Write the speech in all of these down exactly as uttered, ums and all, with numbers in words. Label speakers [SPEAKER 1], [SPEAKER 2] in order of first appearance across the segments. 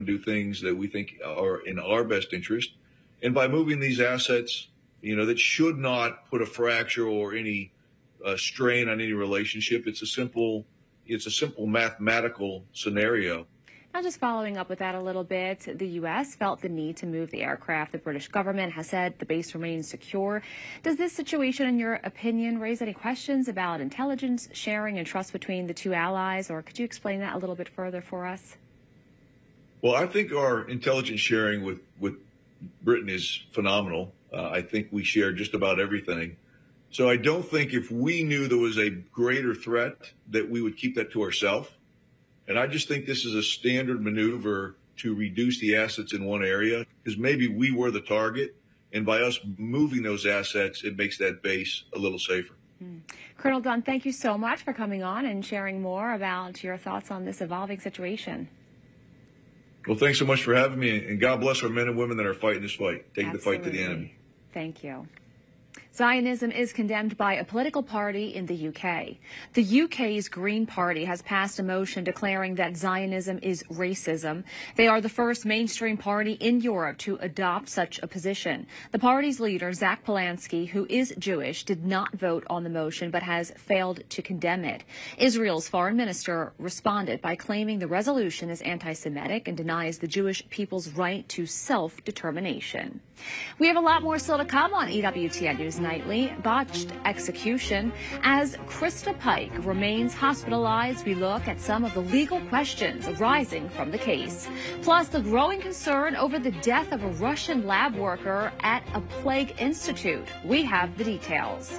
[SPEAKER 1] do things that we think are in our best interest. And by moving these assets, you know, that should not put a fracture or any uh, strain on any relationship. It's a simple, it's a simple mathematical scenario.
[SPEAKER 2] Now, just following up with that a little bit, the U S felt the need to move the aircraft. The British government has said the base remains secure. Does this situation, in your opinion, raise any questions about intelligence sharing and trust between the two allies, or could you explain that a little bit further for us?
[SPEAKER 1] Well, I think our intelligence sharing with, with Britain is phenomenal. Uh, I think we share just about everything. So I don't think if we knew there was a greater threat that we would keep that to ourselves. And I just think this is a standard maneuver to reduce the assets in one area, because maybe we were the target, and by us moving those assets, it makes that base a little safer.
[SPEAKER 2] Hmm. Colonel Dunn, thank you so much for coming on and sharing more about your thoughts on this evolving situation.
[SPEAKER 1] Well, thanks so much for having me, and God bless our men and women that are fighting this fight, taking
[SPEAKER 2] Absolutely.
[SPEAKER 1] the fight to the enemy.
[SPEAKER 2] Thank you. Zionism is condemned by a political party in the U K. The U K's Green Party has passed a motion declaring that Zionism is racism. They are the first mainstream party in Europe to adopt such a position. The party's leader, Zach Polanski, who is Jewish, did not vote on the motion but has failed to condemn it. Israel's foreign minister responded by claiming the resolution is anti-Semitic and denies the Jewish people's right to self-determination. We have a lot more still to come on E W T N News Nightly. Botched execution. As Krista Pike remains hospitalized, we look at some of the legal questions arising from the case. Plus, the growing concern over the death of a Russian lab worker at a plague institute. We have the details.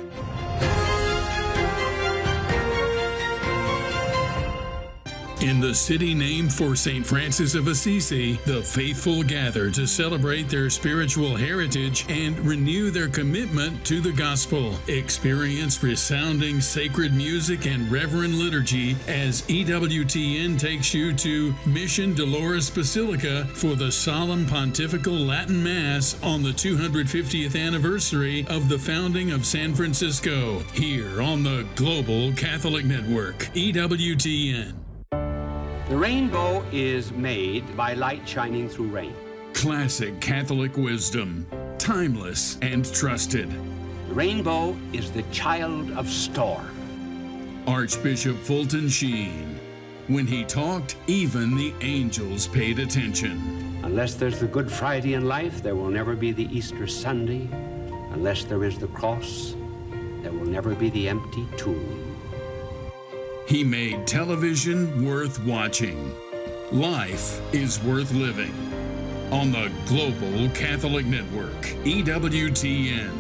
[SPEAKER 3] In the city named for Saint Francis of Assisi, the faithful gather to celebrate their spiritual heritage and renew their commitment to the gospel. Experience resounding sacred music and reverent liturgy as E W T N takes you to Mission Dolores Basilica for the solemn pontifical Latin Mass on the two hundred fiftieth anniversary of the founding of San Francisco, here on the Global Catholic Network, E W T N.
[SPEAKER 4] The rainbow is made by light shining through rain.
[SPEAKER 3] Classic Catholic wisdom, timeless and trusted.
[SPEAKER 4] The rainbow is the child of storm.
[SPEAKER 3] Archbishop Fulton Sheen. When he talked, even the angels paid attention.
[SPEAKER 4] Unless there's the Good Friday in life, there will never be the Easter Sunday. Unless there is the cross, there will never be the empty tomb.
[SPEAKER 3] He made television worth watching. Life is worth living. On the Global Catholic Network, E W T N.